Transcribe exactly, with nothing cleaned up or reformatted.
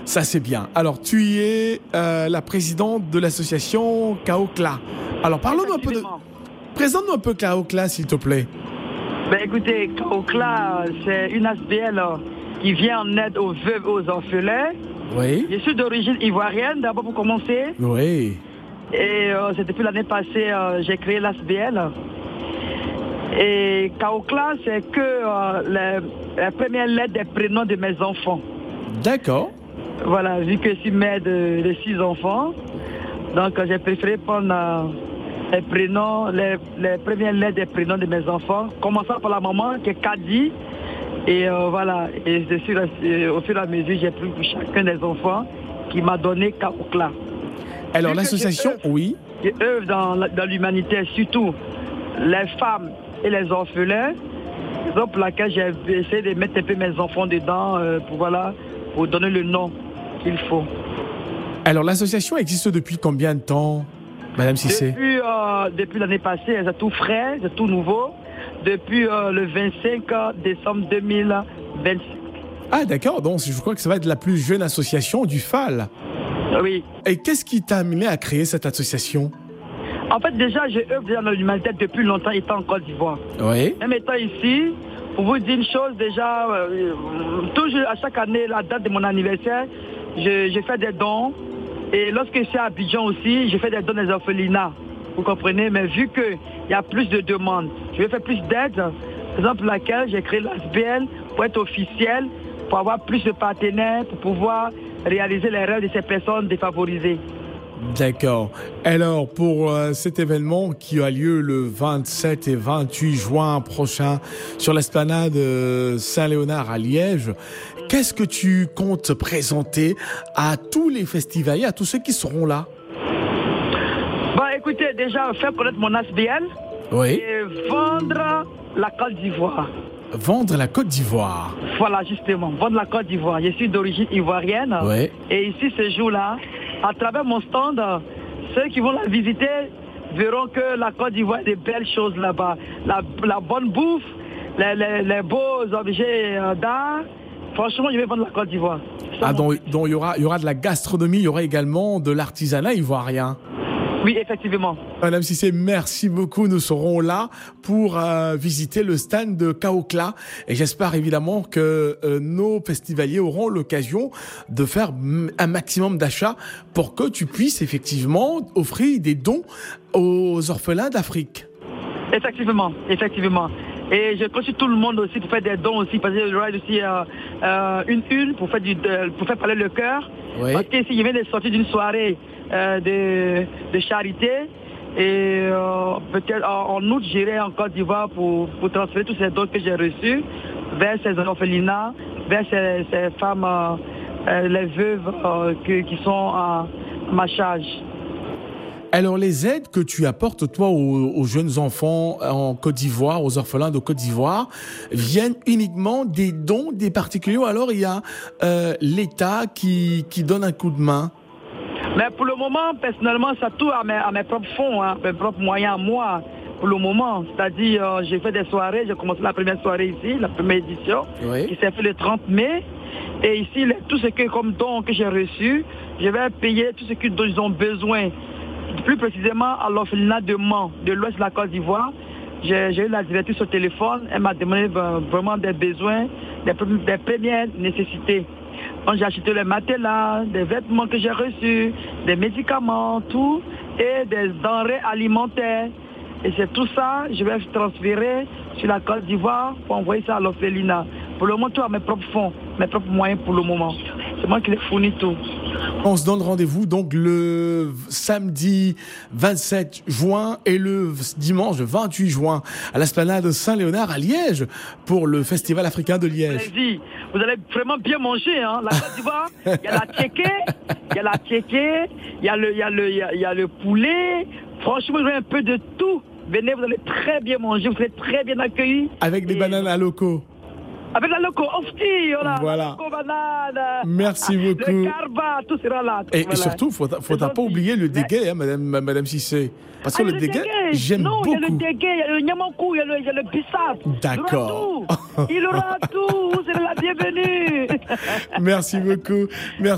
Ça, c'est bien. Alors, tu es euh, la présidente de l'association Kaokla. Alors, parlons-nous un peu de... Présente-nous un peu Kaokla, s'il te plaît. Ben écoutez, Kaokla, c'est une A S B L qui vient en aide aux veuves et aux orphelins. Oui. Je suis d'origine ivoirienne, d'abord pour commencer. Oui. Et euh, c'est depuis l'année passée, euh, j'ai créé l'A S B L. Et Kaokla, c'est que euh, la, la première lettre des prénoms de mes enfants. D'accord. Voilà, vu que je suis mère de, de six enfants, donc euh, j'ai préféré prendre euh, les prénoms, les, les premières lettres des prénoms de mes enfants, commençant par la maman qui est Kadi. Et euh, voilà, et je suis, euh, au fur et à mesure, j'ai pris pour chacun des enfants qui m'a donné Kaokla. Alors l'association, oui. Qui œuvre dans, dans l'humanité, surtout les femmes et les orphelins, raison pour laquelle j'ai essayé de mettre un peu mes enfants dedans euh, pour, voilà, pour donner le nom qu'il faut. Alors l'association existe depuis combien de temps, Madame Cissé? Depuis, euh, depuis l'année passée, c'est tout frais, c'est tout nouveau. Depuis euh, le vingt-cinq décembre deux mille vingt-cinq. Ah d'accord, donc je crois que ça va être la plus jeune association du F A L. Oui. Et qu'est-ce qui t'a amené à créer cette association? En fait, déjà, je œuvre déjà dans l'humanité depuis longtemps, étant en Côte d'Ivoire. Oui. Même étant ici, pour vous dire une chose, déjà, euh, toujours à chaque année, la date de mon anniversaire, je, je fais des dons. Et lorsque je suis à Abidjan aussi, je fais des dons des orphelinats. Vous comprenez? Mais vu qu'il y a plus de demandes, je vais faire plus d'aide. Par exemple, laquelle j'ai créé l'A S B L pour être officiel, pour avoir plus de partenaires, pour pouvoir réaliser les rêves de ces personnes défavorisées. D'accord. Alors, pour euh, cet événement qui a lieu le vingt-sept et vingt-huit juin prochain sur l'esplanade euh, Saint-Léonard à Liège, qu'est-ce que tu comptes présenter à tous les festivaliers, à tous ceux qui seront là? Bah, écoutez, déjà, faire connaître mon A S B L Oui. et vendre la Côte d'Ivoire. Vendre la Côte d'Ivoire. Voilà, justement, vendre la Côte d'Ivoire. Je suis d'origine ivoirienne. Oui. Et ici, ce jour-là, à travers mon stand, ceux qui vont la visiter verront que la Côte d'Ivoire a des belles choses là-bas. La, la bonne bouffe, les, les, les beaux objets d'art. Franchement, je vais vendre la Côte d'Ivoire. Ah, donc donc il y aura, il y aura de la gastronomie, il y aura également de l'artisanat ivoirien. Oui, effectivement. Madame Cissé, merci beaucoup. Nous serons là pour euh, visiter le stand de Kaokla. Et j'espère évidemment que euh, nos festivaliers auront l'occasion de faire un maximum d'achats pour que tu puisses effectivement offrir des dons aux orphelins d'Afrique. Effectivement, effectivement. Et je conseille tout le monde aussi pour faire des dons aussi, parce que je vais aussi euh, euh, une une pour faire, du, de, pour faire parler le cœur. Oui. Parce que ici, je viens de sortir d'une soirée euh, de, de charité. Et euh, peut-être en, en août, j'irai en Côte d'Ivoire pour, pour transférer tous ces dons que j'ai reçus vers ces orphelinats, vers ces, ces femmes, euh, euh, les veuves euh, que, qui sont à ma charge. Alors, les aides que tu apportes, toi, aux, aux jeunes enfants en Côte d'Ivoire, aux orphelins de Côte d'Ivoire, viennent uniquement des dons des particuliers ou alors il y a euh, l'État qui, qui donne un coup de main? Mais pour le moment, personnellement, ça tourne à mes, à mes propres fonds, hein, mes propres moyens à moi, pour le moment. C'est-à-dire, euh, j'ai fait des soirées, j'ai commencé la première soirée ici, la première édition, Oui. qui s'est fait le trente mai. Et ici, les, tout ce que, comme don que j'ai reçu, je vais payer tout ce qu'ils ont besoin. Plus précisément à l'orphelinat de Mans, de l'ouest de la Côte d'Ivoire. J'ai, j'ai eu la directrice au téléphone, elle m'a demandé vraiment des besoins, des, des premières nécessités. Donc j'ai acheté les matelas, des vêtements que j'ai reçus, des médicaments, tout, et des denrées alimentaires. Et c'est tout ça, je vais transférer sur la Côte d'Ivoire pour envoyer ça à l'orphelinat. Pour le moment, tout à mes propres fonds, mes propres moyens pour le moment. C'est moi qui les fournis tout. On se donne rendez-vous donc le samedi vingt-sept juin et le dimanche vingt-huit juin à l'esplanade Saint-Léonard à Liège pour le Festival africain de Liège. Allez-y, vous allez vraiment bien manger, hein. La Côte d'Ivoire, il y a la tchéké, il y a la tchéké, il y a le, il y a le, il y a, il y a le poulet. Franchement, vous avez un peu de tout. Venez, vous allez très bien manger, vous serez très bien accueillis. Avec des Et... bananes à loco. Avec la loco, ofti, voilà. Voilà. La loco banane. Merci beaucoup. Le carba, tout sera là. Et, voilà. et surtout, faut, faut pas oublier le déguet, hein, madame, madame Cissé. Parce que ah, le, le déguet, déguet. j'aime non, beaucoup. Non, il y a le déguet, il y a le nyamakou, il y a le, il y a le bissap. D'accord. Il aura tout. Il aura tout. Vous serez la bienvenue. Merci beaucoup. Merci.